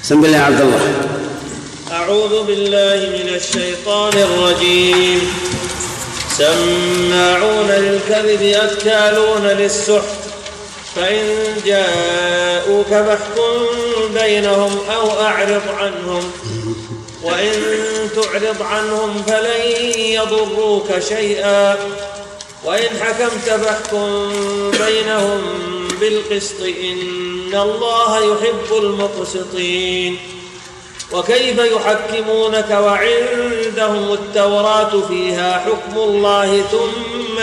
بسم الله عبد الله. أعوذ بالله من الشيطان الرجيم. سماعون للكذب أكالون للسحت فإن جاءوك فاحكم بينهم أو أعرض عنهم وإن تعرض عنهم فلن يضروك شيئا وإن حكمت فاحكم بينهم بالقسط إن الله يحب المقسطين. وكيف يحكمونك وعندهم التوراة فيها حكم الله ثم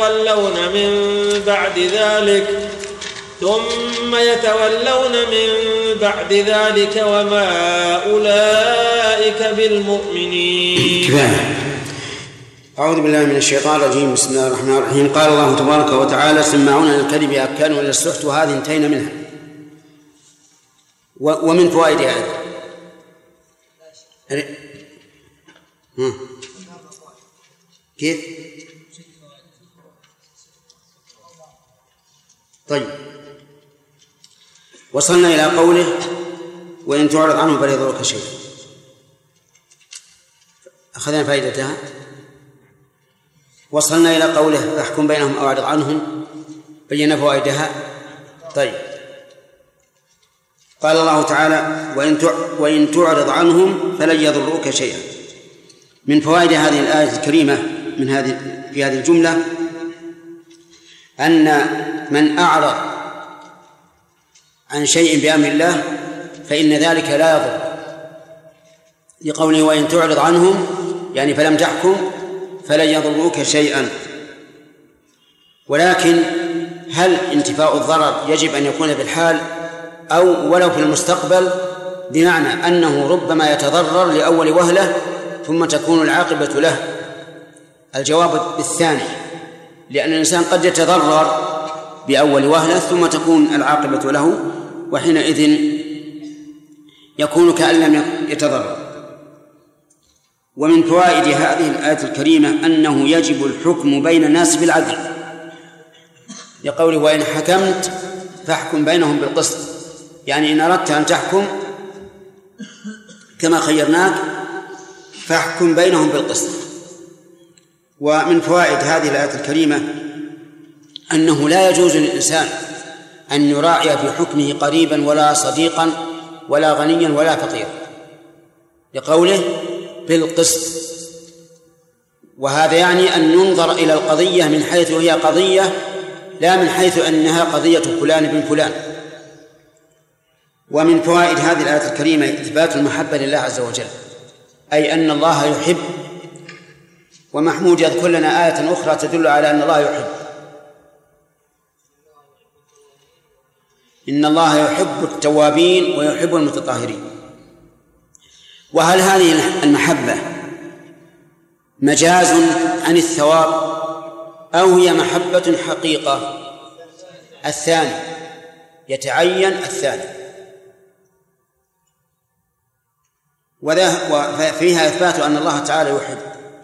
يتولون من بعد ذلك وما أولئك بالمؤمنين. كفاية. أعوذ بالله من الشيطان الرجيم. بسم الله الرحمن الرحيم. قال الله تبارك وتعالى: سماعون للكذب أكالون للسحت. وهذه انتهينا منها. ومن فوائد هذا كيف؟ طيب، وصلنا إلى قوله: وإن تعرض عنهم فلا يضرك شيء. أخذنا فائدتها. وصلنا إلى قوله: فاحكم بينهم أو أعرض عنهم، بينا فوائدها. طيب، قال الله تعالى: وإن تعرض عنهم فلن يضروك شيئا. من فوائد هذه الآية الكريمة في هذه الجملة أن من أعرض عن شيء بأمر الله فإن ذلك لا يضر، لقوله: وإن تعرض عنهم، يعني فلم تحكم، فلن يضروك شيئا. ولكن هل انتفاء الضرر يجب أن يكون بالحال أو ولو في المستقبل، بمعنى أنه ربما يتضرر لأول وهلة ثم تكون العاقبة له؟ الجواب بالثاني، لأن الإنسان قد يتضرر بأول وهلة ثم تكون العاقبة له، وحينئذ يكون كأن لم يتضرر. ومن فوائد هذه الآية الكريمة أنه يجب الحكم بين الناس بالعدل، لقوله: وإن حكمت فاحكم بينهم بالقسط، يعني إن أردت أن تحكم كما خيرناك فاحكم بينهم بالقسط. ومن فوائد هذه الآية الكريمة أنه لا يجوز للإنسان أن يراعي في حكمه قريبا ولا صديقا ولا غنيا ولا فقيرا، لقوله: بالقسط. وهذا يعني أن ينظر إلى القضية من حيث هي قضية، لا من حيث أنها قضية فلان بن فلان. ومن فوائد هذه الآية الكريمة إثبات المحبة لله عز وجل، أي أن الله يحب. ومحمود يذكر لنا آية أخرى تدل على أن الله يحب: إن الله يحب التوابين ويحب المتطهرين. وهل هذه المحبة مجاز عن الثواب أو هي محبة حقيقة؟ الثاني، يتعين الثاني. وفيها إثبات أن الله تعالى يحب.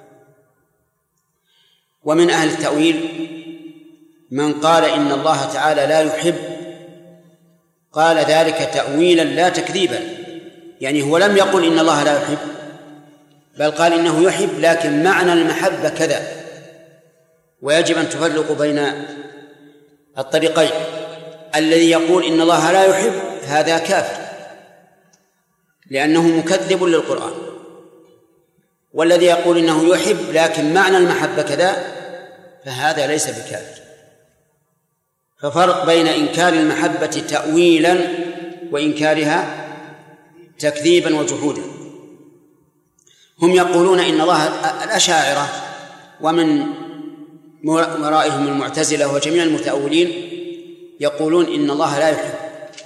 ومن أهل التأويل من قال إن الله تعالى لا يحب، قال ذلك تأويلا لا تكذيبا، يعني هو لم يقل إن الله لا يحب، بل قال إنه يحب، لكن معنى المحبة كذا. ويجب أن تفرق بين الطريقين. الذي يقول إن الله لا يحب هذا كافر، لأنه مكذب للقرآن. والذي يقول إنه يحب لكن معنى المحبة كذا فهذا ليس بكافر. ففرق بين إنكار المحبة تأويلا وإنكارها تكذيبا وجحودا. هم يقولون إن الله، الأشاعرة ومن ورائهم المعتزلة وجميع المتأولين، يقولون إن الله لا يحب،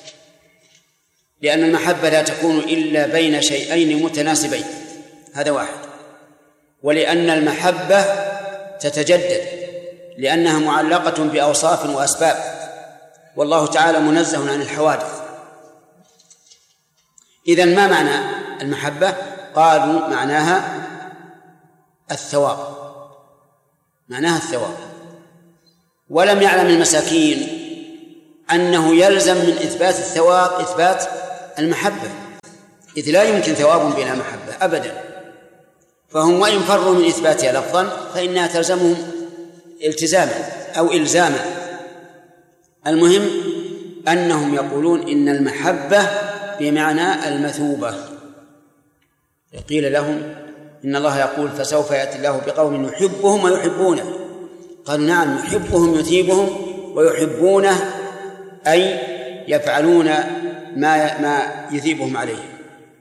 لأن المحبة لا تكون إلا بين شيئين متناسبين، هذا واحد. ولأن المحبة تتجدد، لأنها معلقة بأوصاف وأسباب، والله تعالى منزه عن الحوادث. إذن ما معنى المحبة؟ قالوا معناها الثواب، معناها الثواب. ولم يعلم المساكين أنه يلزم من إثبات الثواب إثبات المحبة، إذ لا يمكن ثواب بلا محبة أبدا، فهم وإن فروا من إثباتها لفظا فإنها تلزمهم التزاما أو إلزاما. المهم أنهم يقولون إن المحبة بمعنى المثوبة. قيل لهم إن الله يقول فسوف يأتي الله بقوم يحبهم ويحبونه، قالوا نعم يحبهم يثيبهم ويحبونه أي يفعلون ما يثيبهم عليه،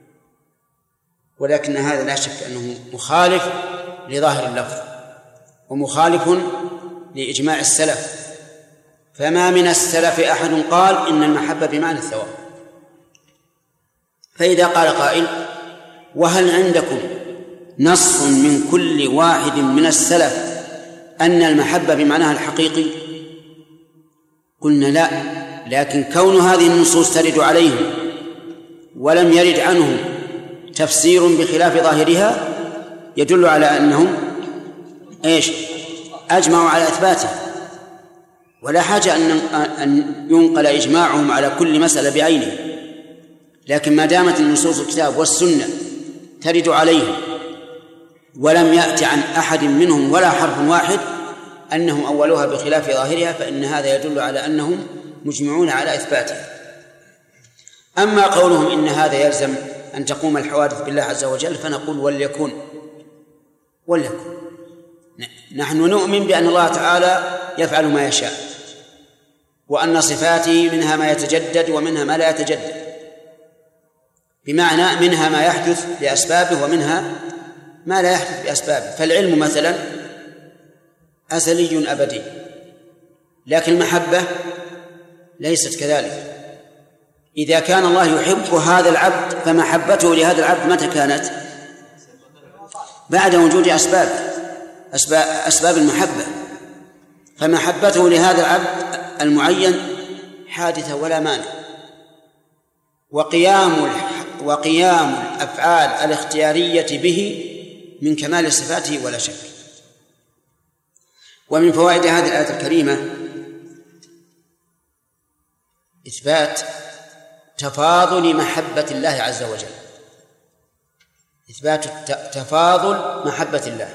ولكن هذا لا شك أنه مخالف لظاهر اللفظ ومخالف لإجماع السلف، فما من السلف أحد قال إن المحبة بمعنى الثواب. فإذا قال قائل وهل عندكم نص من كل واحد من السلف أن المحبة بمعناها الحقيقي؟ قلنا لا، لكن كون هذه النصوص ترد عليهم ولم يرد عنهم تفسير بخلاف ظاهرها يدل على أنهم أجمعوا على إثباته، ولا حاجة أن ينقل إجماعهم على كل مسألة بعينه. لكن ما دامت النصوص الكتاب والسنة ترد عليهم ولم يأتي عن أحد منهم ولا حرف واحد أنهم أولوها بخلاف ظاهرها، فإن هذا يدل على أنهم مجمعون على إثباته. أما قولهم إن هذا يلزم أن تقوم الحوادث بالله عز وجل، فنقول وليكن نحن نؤمن بأن الله تعالى يفعل ما يشاء، وأن صفاته منها ما يتجدد ومنها ما لا يتجدد، بمعنى منها ما يحدث بأسبابه ومنها ما لا يحدث بأسبابه. فالعلم مثلا أزلي أبدي، لكن المحبة ليست كذلك. إذا كان الله يحب هذا العبد فمحبته لهذا العبد متى كانت؟ بعد وجود أسباب المحبة، فمحبته لهذا العبد المعين حادثة ولا مانع، وقيام الأفعال الاختيارية به من كمال صفاته ولا شك. ومن فوائد هذه الآية الكريمة إثبات تفاضل محبة الله عز وجل، إثبات تفاضل محبة الله.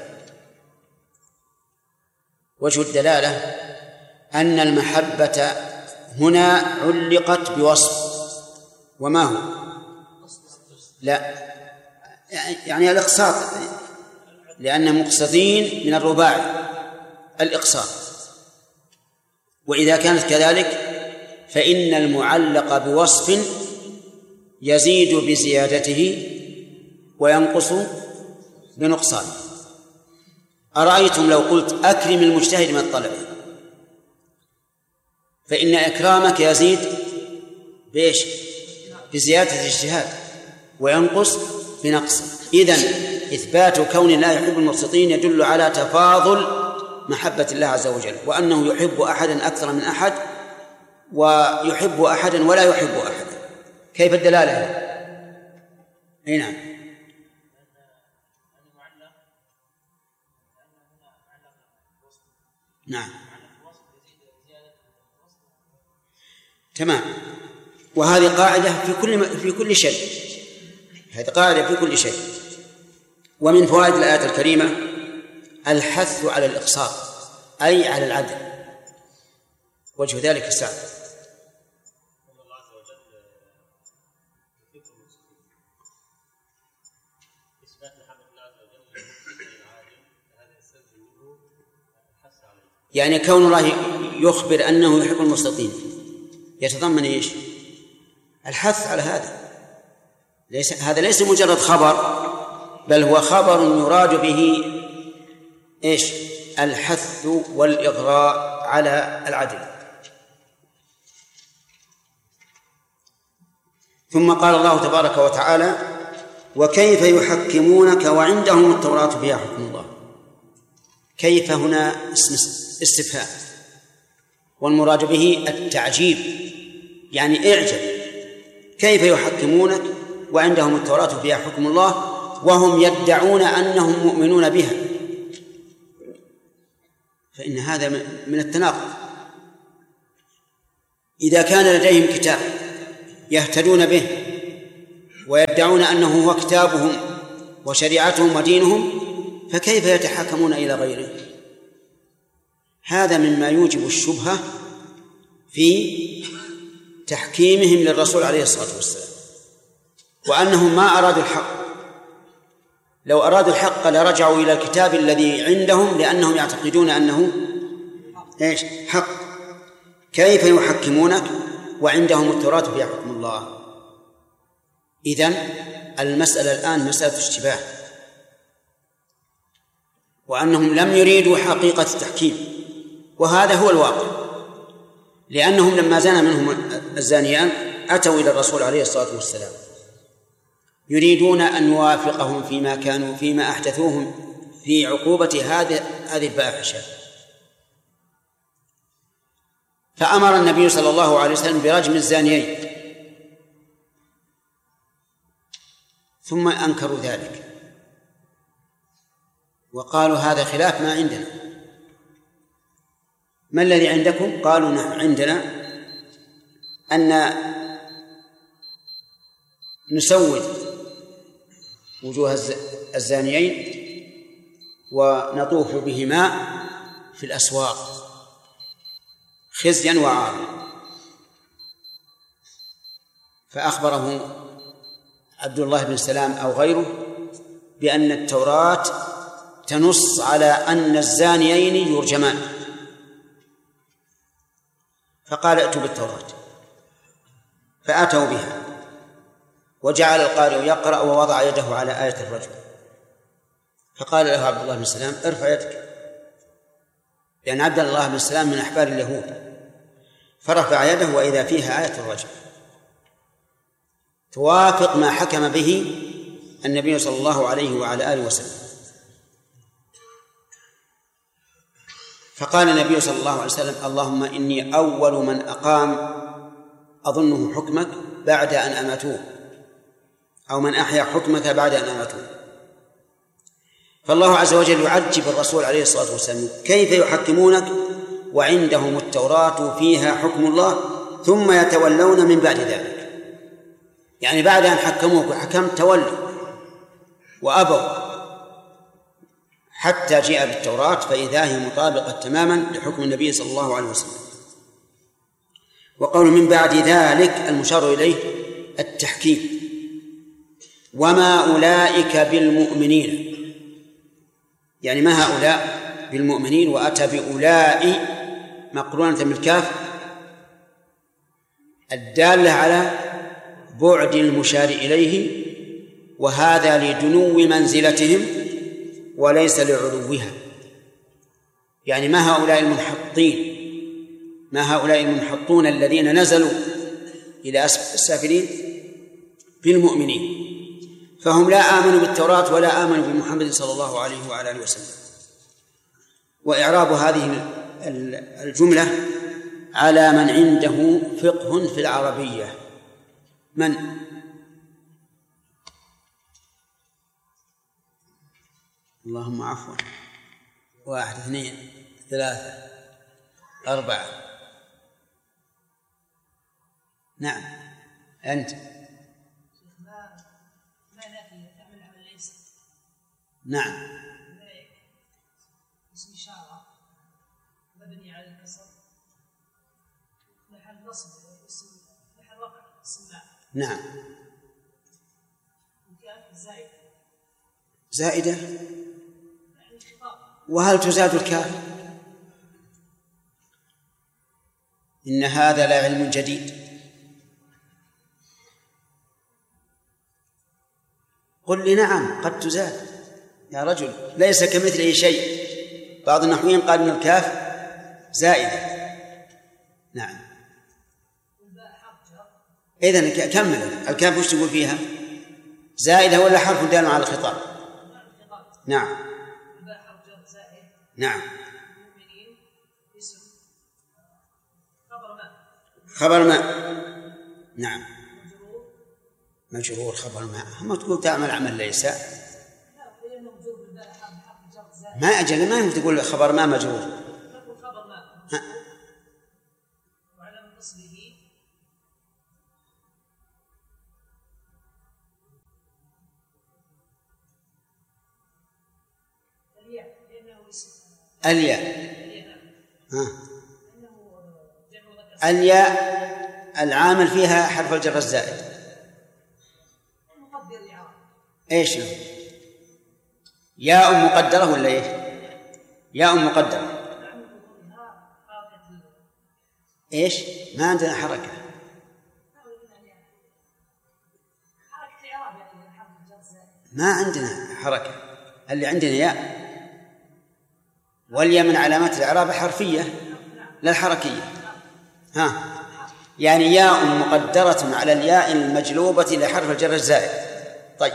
وجه الدلالة أن المحبة هنا علقت بوصف، وما هو؟ لا يعني الإقساط، لأن مقسطين من الرباعي الإقساط، وإذا كانت كذلك فإن المعلق بوصف يزيد بزيادته وينقص بنقصانه. أرأيتم لو قلت أكرم المجتهد من الطلب، فإن إكرامك يزيد بإيش؟ بزيادة الاجتهاد وينقص بنقص. إذن إثبات كون الله يحب المقسطين يدل على تفاضل محبة الله عز وجل، وأنه يحب أحدا أكثر من أحد ويحب أحدا ولا يحب أحدا. كيف الدلالة؟ أي نعم. نعم تمام. وهذه قاعدة في كل شيء، هذه قاعدة في كل شيء. ومن فوائد الآية الكريمة الحث على الإقساط أي على العدل. وجه ذلك السعد. يعني كون الله يخبر أنه يحب المقسطين يتضمن إيش؟ الحث على هذا. هذا ليس مجرد خبر، بل هو خبر يراد به إيش؟ الحث والإغراء على العدل. ثم قال الله تبارك وتعالى وكيف يحكمونك وعندهم التوراة فيها حكم الله. كيف هنا اسم استفهام، والمراد به التعجيب، يعني اعجب. كيف يحكمونك وعندهم التوراة فيها حكم الله وهم يدعون أنهم مؤمنون بها؟ فإن هذا من التناقض. إذا كان لديهم كتاب يهتدون به ويدعون أنه هو كتابهم وشريعتهم ودينهم، فكيف يتحاكمون إلى غيره؟ هذا مما يوجب الشبهة في تحكيمهم للرسول عليه الصلاة والسلام، وأنهم ما أرادوا الحق. لو أرادوا الحق لرجعوا إلى الكتاب الذي عندهم، لأنهم يعتقدون أنه حق. كيف يحكمونك وعندهم التوراة فيها حكم الله؟ إذن المسألة الآن مسألة اشتباه، وأنهم لم يريدوا حقيقة التحكيم، وهذا هو الواقع، لأنهم لما زنى منهم الزانيان أتوا إلى الرسول عليه الصلاة والسلام يريدون أن يوافقهم فيما أحدثوهم في عقوبة هذه الفاحشة. فأمر النبي صلى الله عليه وسلم برجم الزانيين، ثم أنكروا ذلك وقالوا هذا خلاف ما عندنا. ما الذي عندكم؟ قالوا نحن عندنا أن نسود وجوه الزانيين ونطوف بهما في الأسواق خزيا وعارا. فأخبره عبد الله بن سلام أو غيره بأن التوراة تنص على أن الزانيين يرجمان، فقال ائتوا بالتوراة، فأتوا بها، وجعل القارئ يقرأ ووضع يده على آية الرجم، فقال له عبد الله بن سلام ارفع يدك، لأن عبد الله بن سلام من أحبار اليهود، فرفع يده وإذا فيها آية الرجم توافق ما حكم به النبي صلى الله عليه وعلى آله وسلم. فقال النبي صلى الله عليه وسلم اللهم إني أول من أقام أظنه حكمك بعد أن أماتوه، أو من أحيا حكمك بعد أن أماتوه. فالله عز وجل يعجب الرسول عليه الصلاة والسلام كيف يحكمونك وعندهم التوراة فيها حكم الله ثم يتولون من بعد ذلك، يعني بعد أن حكموك وحكمت تولوا وأبوا حتى جاء بالتوراة فإذا هي مطابقة تماما لحكم النبي صلى الله عليه وسلم. وقول من بعد ذلك المشار إليه التحكيم. وما أولئك بالمؤمنين، يعني ما هؤلاء بالمؤمنين، وأتى بأولئك مقرونة بالكاف الدالة على بعد المشار إليه، وهذا لدنو منزلتهم وليس لعلوها. يعني ما هؤلاء المنحطين، ما هؤلاء المنحطون الذين نزلوا إلى السافلين بالمؤمنين، فهم لا آمنوا بالتوراة ولا آمنوا بمحمد صلى الله عليه وعلى آله وسلم. وإعراب هذه الجملة على من عنده فقه في العربية. من؟ اللهم عفوا. 1 2 3 4. نعم أنت. نعم. اسم إشارة مبني على الكسر محل نصب اسم محل رفع سماع. نعم. والكاف زائدة. زائدة. وهل تزاد الكاف؟ إن هذا لعلم جديد. قل لي نعم قد تزاد يا رجل، ليس كمثله شيء. بعض النحويين قال من الكاف زائدة. نعم. إذن كمل الكاف وش تقول فيها؟ زائدة ولا حرف دال على الخطاب؟ نعم. نعم. خبر ما. نعم. مجرور خبر ما. هم تقول تعمل عمل ليس. ما أجل ما يمكن تقول خبر ما مجرور. خبر ما وعلى نصبه الياء. الياء العامل فيها حرف الجر الزائد. ايش ياء مقدرة ولا ايش؟ ياء مقدرة. ايش؟ ما عندنا حركة. ما عندنا حركة، اللي عندنا ياء، والياء من علامات الإعراب حرفية لا الحركية. يعني ياء مقدرة على الياء المجلوبة لحرف الجر الزائد. طيب،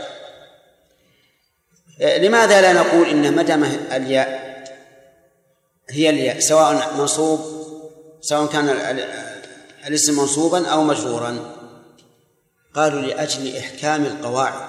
لماذا لا نقول إن مدام الياء هي الياء سواء منصوب، سواء كان الاسم منصوبا أو مجرورا؟ قالوا لأجل إحكام القواعد،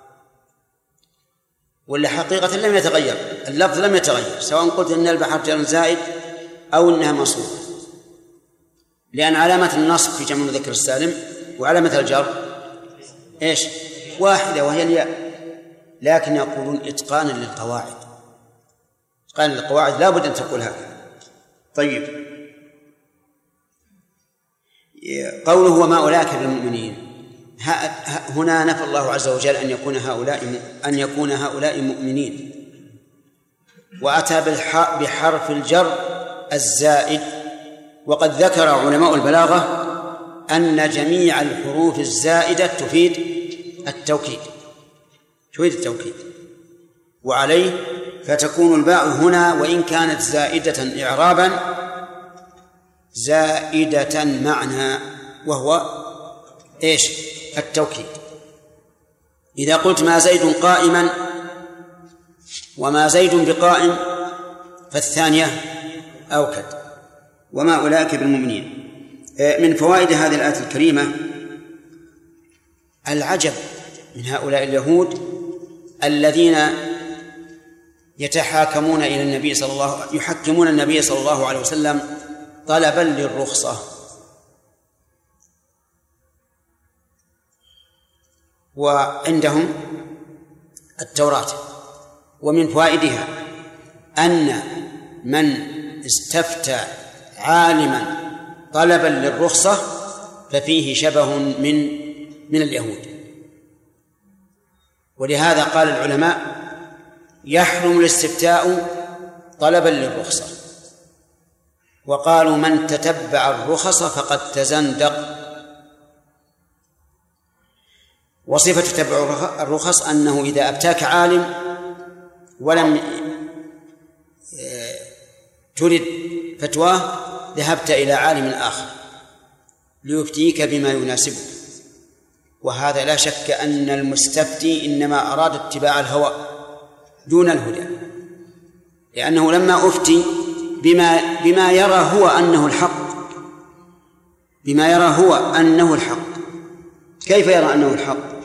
ولا حقيقة لم يتغير اللفظ، لم يتغير سواء قلت إن البحر جر زائد أو إنها منصوبة، لأن علامة النصب في جمع المذكر السالم وعلامة الجر إيش؟ واحدة وهي الياء. لكن يقولون إتقانا للقواعد، إتقانا للقواعد لا بد أن تقول هذا. طيب، قوله وما أولئك بالمؤمنين، هنا نفى الله عز وجل أن يكون هؤلاء مؤمنين، وأتى بحرف الجر الزائد. وقد ذكر علماء البلاغة أن جميع الحروف الزائدة تفيد التوكيد، وعليه فتكون الباء هنا وإن كانت زائدة إعرابا زائدة معنى، وهو إيش؟ التوكيد. إذا قلت ما زيد قائما وما زيد بقائم فالثانية أوكد. وما أولئك بالمؤمنين. من فوائد هذه الآية الكريمة العجب من هؤلاء اليهود الذين يحكمون النبي صلى الله عليه وسلم طلبا للرخصة، وعندهم التوراة. ومن فوائدها أن من استفتى عالما طلبا للرخصة ففيه شبه من اليهود. ولهذا قال العلماء يحرم الاستفتاء طلبا للرخصة، وقالوا من تتبع الرخص فقد تزندق. وصفة تتبع الرخص أنه إذا أفتاك عالم ولم ترد فتواه ذهبت إلى عالم آخر ليفتيك بما يناسبك. وهذا لا شك أن المستفتي إنما أراد اتباع الهوى دون الهدى، لأنه لما أفتي بما يرى هو أنه الحق، كيف يرى أنه الحق؟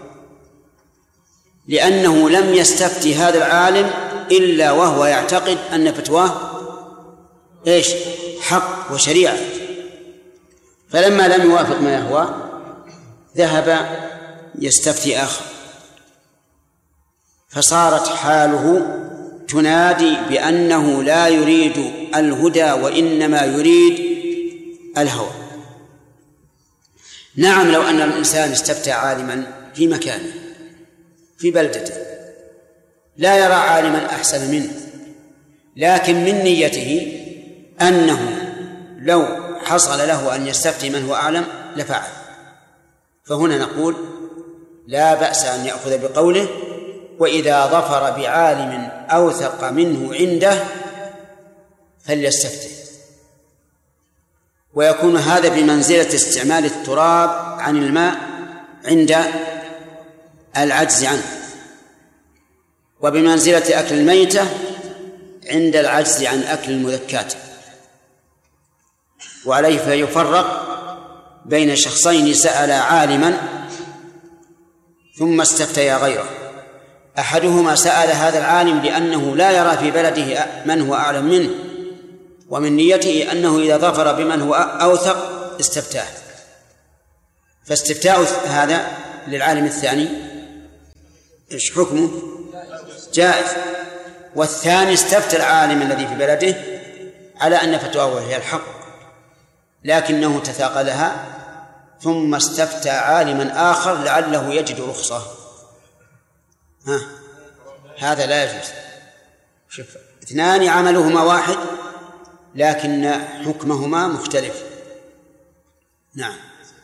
لأنه لم يستفتي هذا العالم إلا وهو يعتقد أن فتواه إيش؟ حق وشريعة. فلما لم يوافق ما يهوى ذهب يستفتي آخر، فصارت حاله تنادي بأنه لا يريد الهدى وإنما يريد الهوى. نعم، لو أن الإنسان استفتى عالما في مكانه في بلدته لا يرى عالما أحسن منه، لكن من نيته أنه لو حصل له أن يستفتي من هو أعلم لفعل. فهنا نقول لا بأس أن يأخذ بقوله، وإذا ظفر بعالم أوثق منه عنده فليستفتي. ويكون هذا بمنزلة استعمال التراب عن الماء عند العجز عنه، وبمنزلة أكل الميتة عند العجز عن أكل المذكات. وعليه فيفرق بين شخصين سأل عالما ثم استفتيا غيره. أحدهما سأل هذا العالم لأنه لا يرى في بلده من هو أعلم منه، ومن نيته أنه إذا ظفر بمن هو أوثق استفتاه، فاستفتاء هذا للعالم الثاني إيش حكمه؟ جائز. والثاني استفتى العالم الذي في بلده على أن فتواه هي الحق، لكنه تثاقلها ثم استفتى عالما آخر لعله يجد رخصة. هذا لا يجوز. شوف، اثنان عملهما واحد لكن حكمهما مختلف. نعم.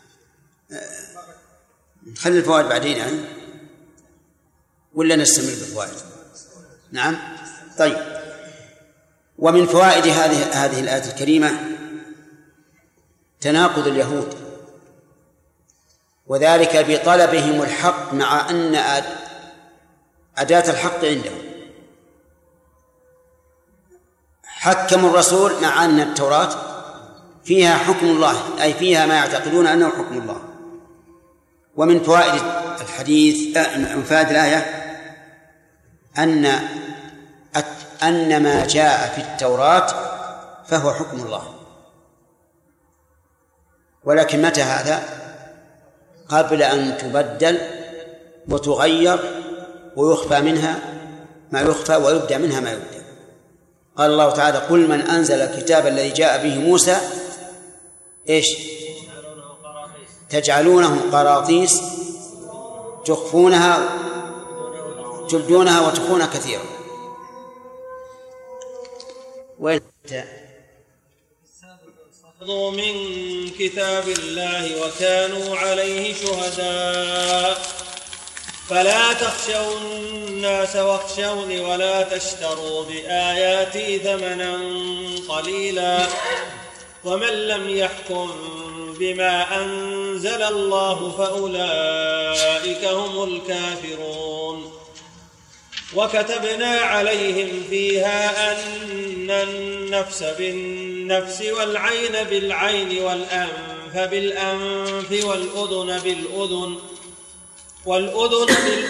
نخلي الفوائد بعدين يعني ولا نستمر بالفوائد؟ نعم. طيب، ومن فوائد هذه الآية الكريمة تناقض اليهود، وذلك بطلبهم الحق مع أن أداة الحق عندهم. حكموا الرسول مع أن التوراة فيها حكم الله، أي فيها ما يعتقدون أنه حكم الله. ومن فوائد الحديث من فوائد الآية أن ما جاء في التوراة فهو حكم الله، ولكن متى هذا؟ قبل أن تبدل وتغير ويخفى منها ما يخفى ويبدأ منها ما يبدأ. قال الله تعالى: قل من أنزل الكتاب الذي جاء به موسى إيش؟ تجعلونه قراطيس تخفونها تبدونها وتخفون كثيرا. أخذوا من كتاب الله وكانوا عليه شهداء فلا تخشوا الناس واخشوني ولا تشتروا بآياتي ثمنا قليلا ومن لم يحكم بما أنزل الله فأولئك هم الكافرون. وكتبنا عليهم فيها أن النفس بالنفس والعين بالعين والأنف بالأنف والأذن بالأذن